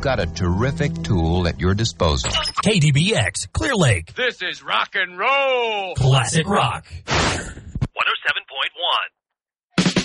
got a terrific tool at your disposal. KDBX, Clear Lake. This is rock and roll. Classic rock.